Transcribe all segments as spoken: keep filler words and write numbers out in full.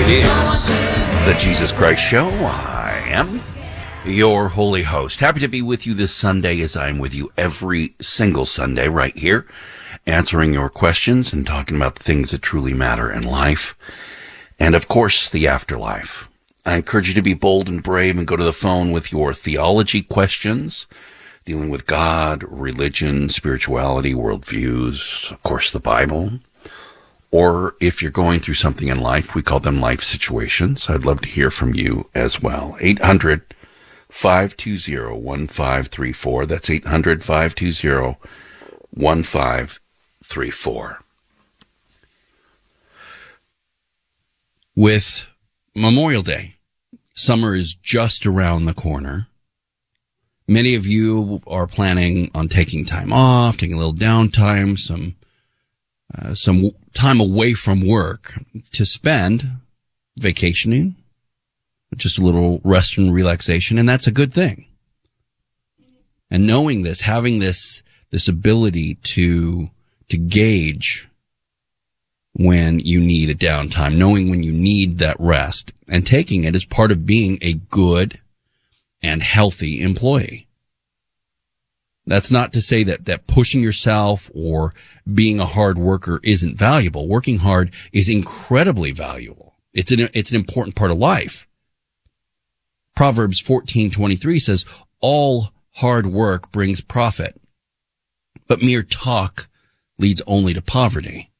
It is the Jesus Christ Show. I am your holy host. Happy to be with you this Sunday, as I'm with you every single Sunday right here, answering your questions and talking about the things that truly matter in life. And of course, the afterlife. I encourage you to be bold and brave and go to the phone with your theology questions, dealing with God, religion, spirituality, worldviews, of course, the Bible. Or if you're going through something in life, we call them life situations. I'd love to hear from you as well. eight hundred, five two zero, one five three four. That's eight hundred, five two zero, one five three four. With Memorial Day, summer is just around the corner. Many of you are planning on taking time off, taking a little downtime, some Uh, some time away from work to spend vacationing, just a little rest and relaxation, and that's a good thing. And knowing this, having this, this ability to, to gauge when you need a downtime, knowing when you need that rest, and taking it as part of being a good and healthy employee. That's not to say that, that pushing yourself or being a hard worker isn't valuable. Working hard is incredibly valuable. It's an, it's an important part of life. Proverbs fourteen twenty-three says, all hard work brings profit, but mere talk leads only to poverty.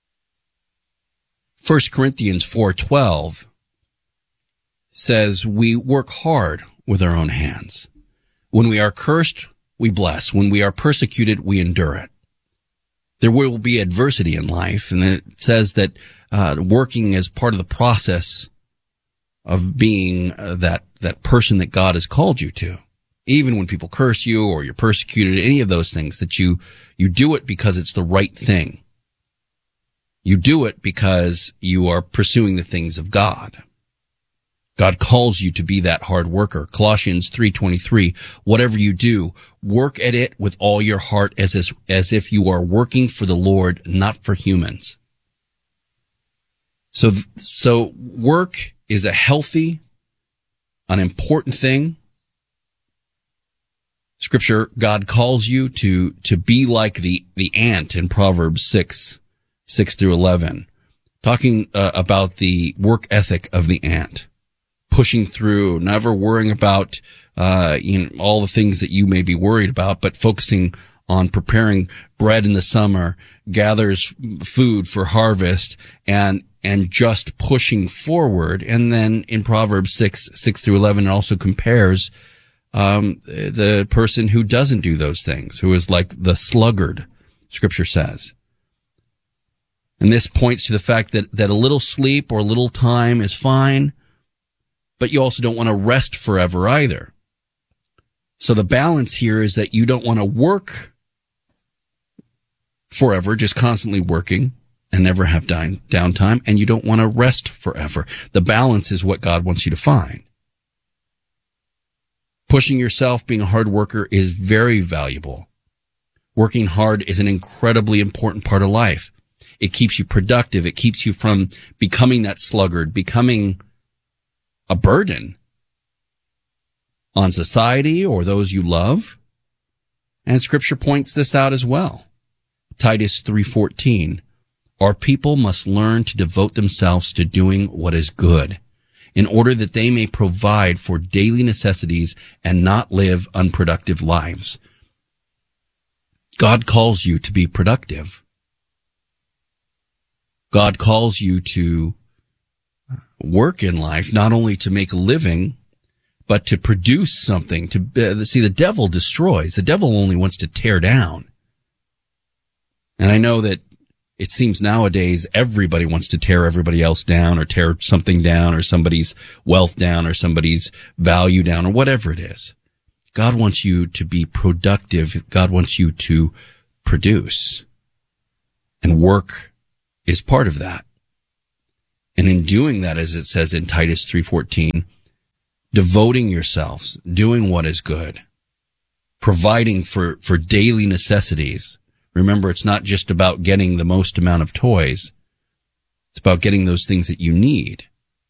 First Corinthians four twelve says, we work hard with our own hands. When we are cursed, we bless. When we are persecuted, we endure it. There will be adversity in life, and it says that uh, working is part of the process of being uh, that that person that God has called you to. Even when people curse you or you're persecuted, any of those things, that you you do it because it's the right thing. You do it because you are pursuing the things of God. God calls you to be that hard worker. Colossians three twenty-three, whatever you do, work at it with all your heart as, as, as if you are working for the Lord, not for humans. So, so work is a healthy, an important thing. Scripture, God calls you to, to be like the, the ant in Proverbs six, six through eleven, talking uh, about the work ethic of the ant. Pushing through, never worrying about uh, you know, all the things that you may be worried about, but focusing on preparing bread in the summer, gathers food for harvest, and and just pushing forward. And then in Proverbs six, six through eleven, it also compares um, the person who doesn't do those things, who is like the sluggard, Scripture says. And this points to the fact that, that a little sleep or a little time is fine, but you also don't want to rest forever either. So the balance here is that you don't want to work forever, just constantly working and never have down, downtime, and you don't want to rest forever. The balance is what God wants you to find. Pushing yourself, being a hard worker is very valuable. Working hard is an incredibly important part of life. It keeps you productive. It keeps you from becoming that sluggard, becoming a burden on society or those you love. And Scripture points this out as well. Titus three fourteen, our people must learn to devote themselves to doing what is good, in order that they may provide for daily necessities and not live unproductive lives. God calls you to be productive. God calls you to work in life, not only to make a living, but to produce something. To uh, see, the devil destroys. The devil only wants to tear down. And I know that it seems nowadays everybody wants to tear everybody else down, or tear something down, or somebody's wealth down, or somebody's value down, or whatever it is. God wants you to be productive. God wants you to produce. And work is part of that. And in doing that, as it says in Titus three fourteen, devoting yourselves, doing what is good, providing for, for daily necessities. Remember, it's not just about getting the most amount of toys. It's about getting those things that you need.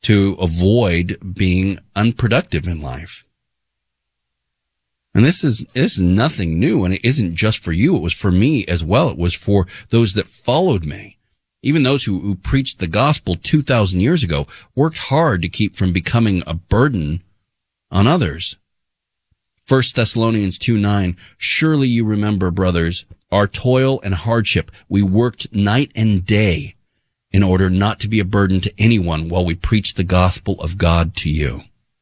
to avoid being unproductive in life. And this is, this is nothing new, and it isn't just for you. It was for me as well. It was for those that followed me. Even those who, who preached the gospel two thousand years ago worked hard to keep from becoming a burden on others. First Thessalonians two nine, surely you remember, brothers, our toil and hardship. We worked night and day in order not to be a burden to anyone while we preached the gospel of God to you.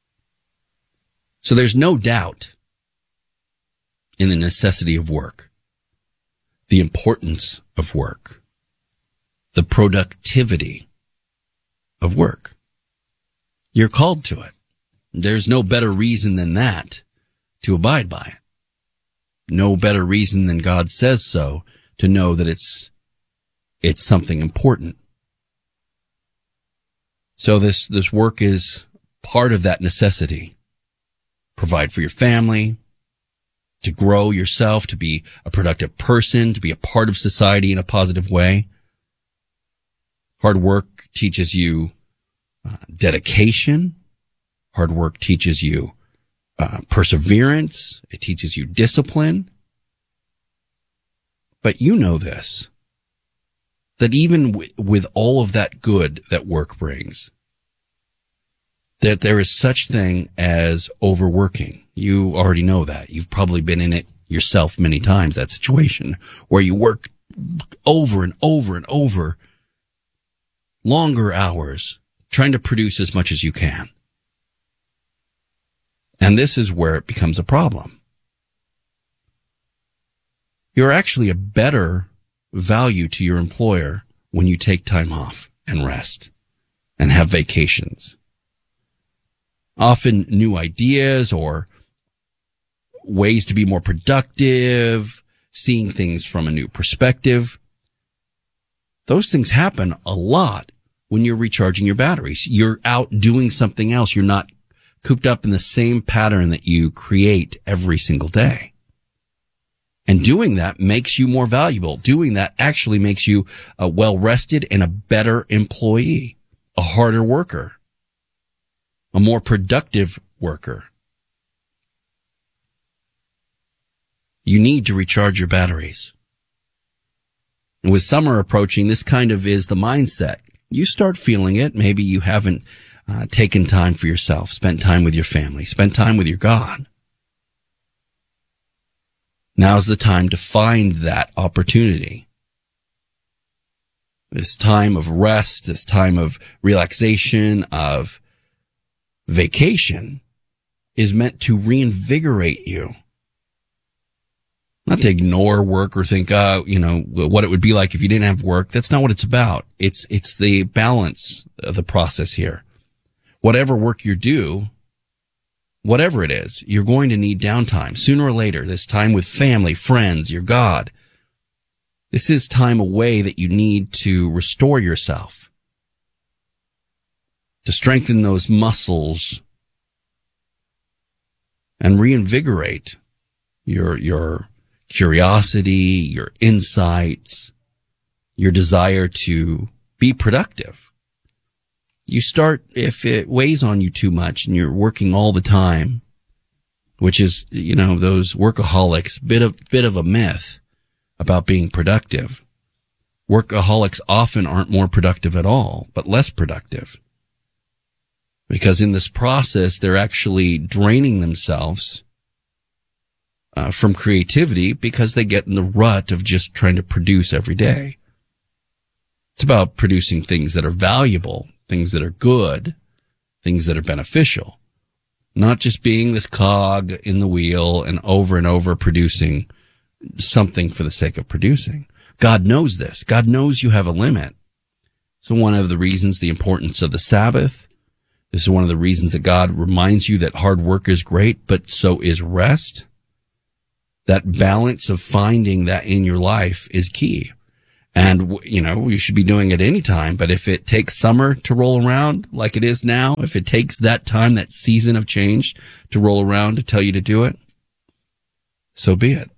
So there's no doubt in the necessity of work, the importance of work, the productivity of work. You're called to it. There's no better reason than that to abide by it. No better reason than God says so to know that it's, it's something important. So this, this work is part of that necessity. Provide for your family, to grow yourself, to be a productive person, to be a part of society in a positive way. Hard work teaches you uh, dedication. Hard work teaches you uh, perseverance. It teaches you discipline. But you know this, that even w- with all of that good that work brings, that there is such thing as overworking. You already know that. You've probably been in it yourself many times, that situation where you work over and over and over, longer hours, trying to produce as much as you can. And this is where it becomes a problem. You're actually a better value to your employer when you take time off and rest and have vacations. Often new ideas or ways to be more productive, seeing things from a new perspective. Those things happen a lot when you're recharging your batteries. You're out doing something else. You're not cooped up in the same pattern that you create every single day. And doing that makes you more valuable. Doing that actually makes you a well-rested and a better employee, a harder worker, a more productive worker. You need to recharge your batteries. And with summer approaching, this kind of is the mindset. You start feeling it. Maybe you haven't uh, taken time for yourself, spent time with your family, spent time with your God. Now's the time to find that opportunity. This time of rest, this time of relaxation, of vacation is meant to reinvigorate you. Not to ignore work or think, uh, you know, what it would be like if you didn't have work. That's not what it's about. It's, it's the balance of the process here. Whatever work you do, whatever it is, you're going to need downtime sooner or later. This time with family, friends, your God. This is time away that you need to restore yourself, to strengthen those muscles and reinvigorate your, your curiosity, your insights, your desire to be productive. You start, if it weighs on you too much and you're working all the time, which is, you know, those workaholics, bit of, bit of a myth about being productive. Workaholics often aren't more productive at all, but less productive. Because in this process, they're actually draining themselves uh, from creativity because they get in the rut of just trying to produce every day. It's about producing things that are valuable, things that are good, things that are beneficial, not just being this cog in the wheel and over and over producing something for the sake of producing. God knows this. God knows you have a limit. So one of the reasons, the importance of the Sabbath. This is one of the reasons that God reminds you that hard work is great, but so is rest. That balance of finding that in your life is key. And, you know, you should be doing it any time. But if it takes summer to roll around like it is now, if it takes that time, that season of change to roll around to tell you to do it, so be it.